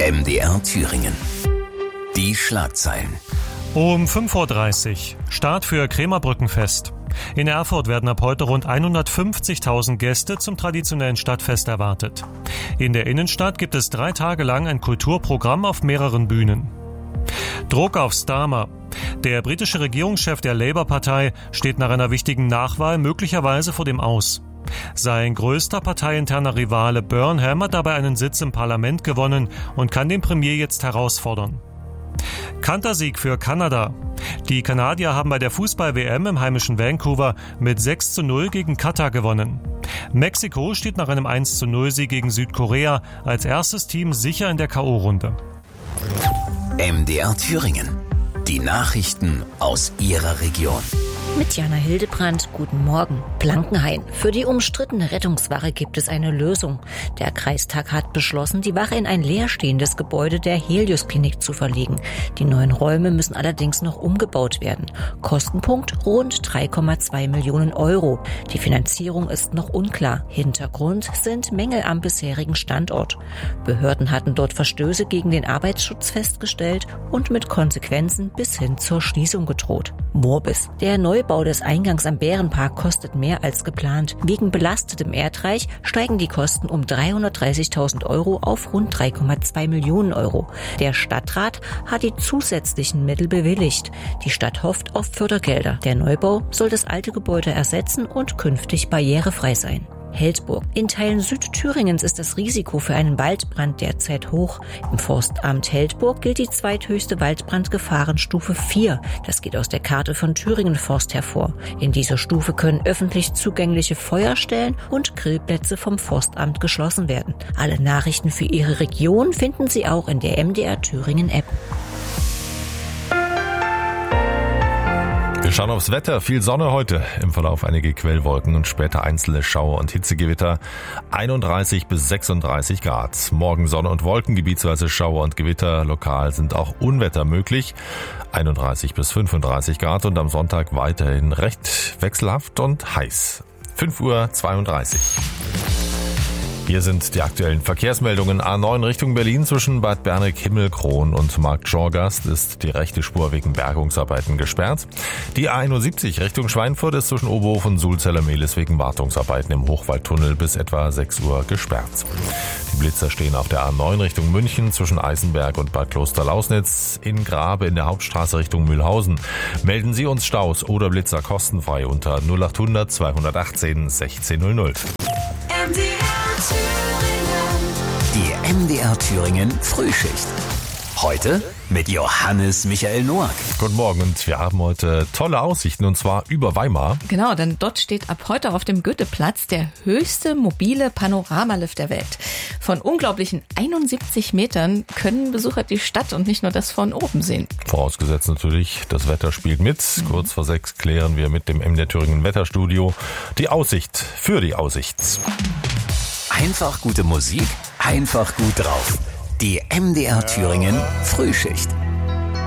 MDR Thüringen. Die Schlagzeilen. Um 5:30 Uhr Start für Krämerbrückenfest. In Erfurt werden ab heute rund 150.000 Gäste zum traditionellen Stadtfest erwartet. In der Innenstadt gibt es 3 Tage lang ein Kulturprogramm auf mehreren Bühnen. Druck auf Starmer. Der britische Regierungschef der Labour-Partei steht nach einer wichtigen Nachwahl möglicherweise vor dem Aus. Sein größter parteiinterner Rivale Burnham hat dabei einen Sitz im Parlament gewonnen und kann den Premier jetzt herausfordern. Kantersieg für Kanada. Die Kanadier haben bei der Fußball-WM im heimischen Vancouver mit 6:0 gegen Katar gewonnen. Mexiko steht nach einem 1:0-Sieg gegen Südkorea als erstes Team sicher in der K.O.-Runde. MDR Thüringen. Die Nachrichten aus Ihrer Region. Mit Jana Hildebrandt, guten Morgen. Blankenhain. Für die umstrittene Rettungswache gibt es eine Lösung. Der Kreistag hat beschlossen, die Wache in ein leerstehendes Gebäude der Helios-Klinik zu verlegen. Die neuen Räume müssen allerdings noch umgebaut werden. Kostenpunkt rund 3,2 Millionen Euro. Die Finanzierung ist noch unklar. Hintergrund sind Mängel am bisherigen Standort. Behörden hatten dort Verstöße gegen den Arbeitsschutz festgestellt und mit Konsequenzen bis hin zur Schließung gedroht. Morbis. Der Neubau des Eingangs am Bärenpark kostet mehr als geplant. Wegen belastetem Erdreich steigen die Kosten um 330.000 Euro auf rund 3,2 Millionen Euro. Der Stadtrat hat die zusätzlichen Mittel bewilligt. Die Stadt hofft auf Fördergelder. Der Neubau soll das alte Gebäude ersetzen und künftig barrierefrei sein. Heldburg. In Teilen Südthüringens ist das Risiko für einen Waldbrand derzeit hoch. Im Forstamt Heldburg gilt die zweithöchste Waldbrandgefahrenstufe 4. Das geht aus der Karte von Thüringen Forst hervor. In dieser Stufe können öffentlich zugängliche Feuerstellen und Grillplätze vom Forstamt geschlossen werden. Alle Nachrichten für Ihre Region finden Sie auch in der MDR Thüringen App. Wir schauen aufs Wetter. Viel Sonne heute. Im Verlauf einige Quellwolken und später einzelne Schauer und Hitzegewitter. 31 bis 36 Grad. Morgen Sonne und Wolken, gebietsweise Schauer und Gewitter. Lokal sind auch Unwetter möglich. 31 bis 35 Grad und am Sonntag weiterhin recht wechselhaft und heiß. 5:32 Uhr. Hier sind die aktuellen Verkehrsmeldungen. A9 Richtung Berlin zwischen Bad Berneck, Himmelkron und Marktschorgast ist die rechte Spur wegen Bergungsarbeiten gesperrt. Die A71 Richtung Schweinfurt ist zwischen Oberhof und Sulzeller-Mehlis wegen Wartungsarbeiten im Hochwaldtunnel bis etwa 6 Uhr gesperrt. Die Blitzer stehen auf der A9 Richtung München zwischen Eisenberg und Bad Klosterlausnitz. In Grabe in der Hauptstraße Richtung Mühlhausen. Melden Sie uns Staus oder Blitzer kostenfrei unter 0800 218 1600. Die MDR Thüringen Frühschicht. Heute mit Johannes Michael Noack. Guten Morgen und wir haben heute tolle Aussichten und zwar über Weimar. Genau, denn dort steht ab heute auf dem Goetheplatz der höchste mobile Panoramalift der Welt. Von unglaublichen 71 Metern können Besucher die Stadt und nicht nur das von oben sehen. Vorausgesetzt natürlich, das Wetter spielt mit. Kurz vor 6 klären wir mit dem MDR Thüringen Wetterstudio die Aussicht für die Aussicht. Einfach gute Musik, einfach gut drauf. Die MDR Thüringen Frühschicht.